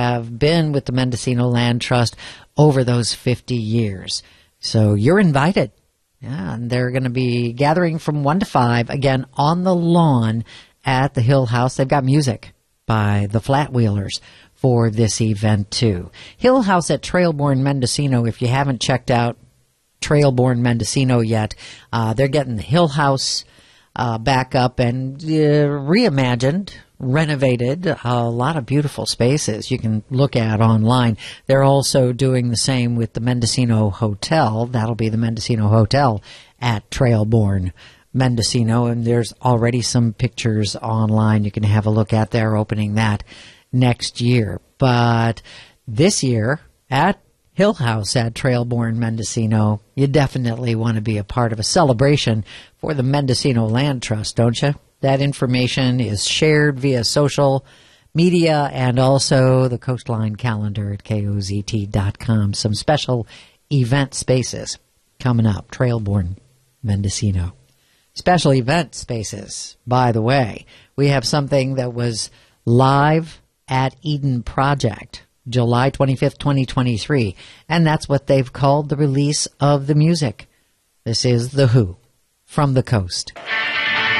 have been with the Mendocino Land Trust over those 50 years. So you're invited. Yeah, and they're going to be gathering from 1 to 5, again, on the lawn at the Hill House. They've got music by the Flatwheelers for this event, too. Hill House at Trailborn Mendocino. If you haven't checked out Trailborn Mendocino yet, they're getting the Hill House back up and reimagined, renovated, a lot of beautiful spaces you can look at online. They're also doing the same with the Mendocino Hotel. That'll be the Mendocino Hotel at Trailborn Mendocino, and there's already some pictures online you can have a look at. They're opening that next year. But this year at Hill House at Trailborn Mendocino, you definitely want to be a part of a celebration for the Mendocino Land Trust, don't you? That information is shared via social media and also the Coastline calendar at KOZT.com. Some special event spaces coming up. Trailborn Mendocino. Special event spaces, by the way. We have something that was live at Eden Project, July 25th, 2023. And that's what they've called the release of the music. This is The Who from the Coast.